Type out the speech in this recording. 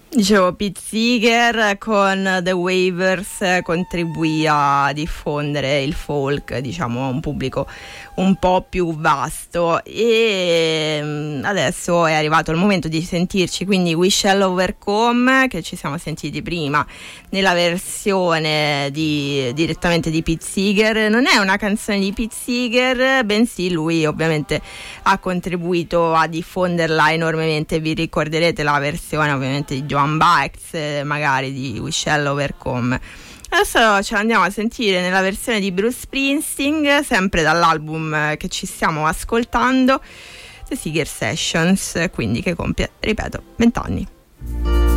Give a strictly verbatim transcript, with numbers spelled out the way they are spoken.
Dicevo, Pete Seeger con The Waivers contribuì a diffondere il folk, diciamo, a un pubblico un po' più vasto, e adesso è arrivato il momento di sentirci quindi We Shall Overcome, che ci siamo sentiti prima nella versione di, direttamente di Pete Seeger. Non è una canzone di Pete Seeger, bensì lui ovviamente ha contribuito a diffonderla enormemente. Vi ricorderete la versione ovviamente di Joan Baez, magari, di We Shall Overcome. Adesso ce l'andiamo a sentire nella versione di Bruce Springsteen, sempre dall'album che ci stiamo ascoltando, The Seeger Sessions, quindi che compie, ripeto, vent'anni.